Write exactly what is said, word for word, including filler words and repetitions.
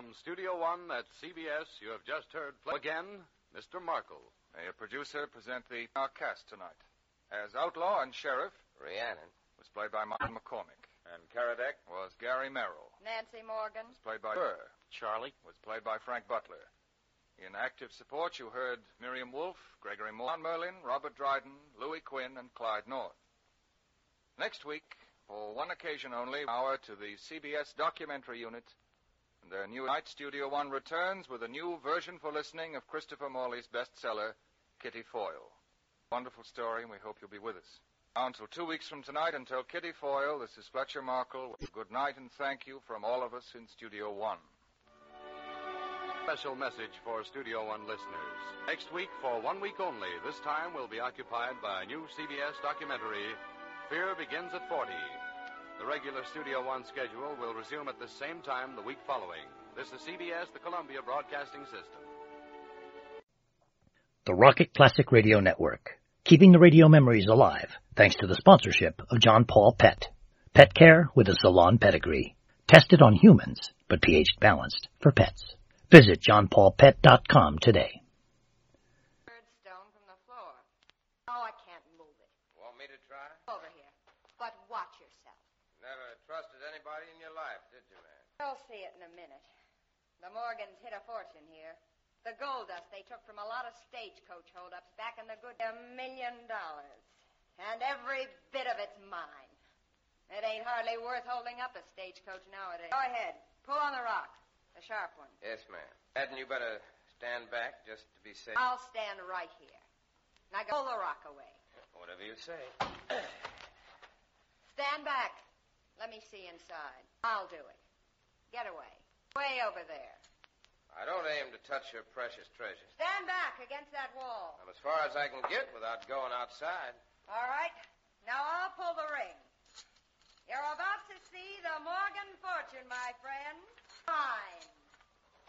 From Studio One at C B S, you have just heard play again, Mister Markle. May a producer present the our cast tonight. As Outlaw and Sheriff, Rhiannon was played by Martin McCormick. and Karadec Was Gary Merrill. Nancy Morgan. Was played by Burr. Charlie. Was played by Frank Butler. In active support, you heard Miriam Wolfe, Gregory Moore, John Merlin, Robert Dryden, Louis Quinn, and Clyde North. Next week, for one occasion only, hour to the C B S documentary unit, and their new night Studio One returns with a new version for listening of Christopher Morley's bestseller, Kitty Foyle. Wonderful story, and we hope you'll be with us. Now, until two weeks from tonight, until Kitty Foyle, this is Fletcher Markle. Good night and thank you from all of us in Studio One. Special message for Studio One listeners. Next week, for one week only, this time will be occupied by a new C B S documentary, Fear Begins at forty. The regular Studio One schedule will resume at the same time the week following. This is C B S, the Columbia Broadcasting System. The Rocket Classic Radio Network, keeping the radio memories alive thanks to the sponsorship of John Paul Pet. Pet care with a salon pedigree. Tested on humans, but pH balanced for pets. Visit john paul pet dot com today. Stone from the floor. Oh, I can't move it. Want me to try? Over here. But watch yourself. Never trusted anybody in your life, did you, man? You'll see it in a minute. The Morgans hit a fortune here. The gold dust they took from a lot of stagecoach holdups back in the good a million dollars. And every bit of it's mine. It ain't hardly worth holding up a stagecoach nowadays. Go ahead. Pull on the rock. The sharp one. Yes, ma'am. Ed, and you better stand back just to be safe. I'll stand right here. Now go pull the rock away. Whatever you say. Stand back. Let me see inside. I'll do it. Get away. Way over there. I don't aim to touch your precious treasures. Stand back against that wall. I'm as far as I can get without going outside. All right. Now I'll pull the ring. You're about to see the Morgan fortune, my friend. Mine.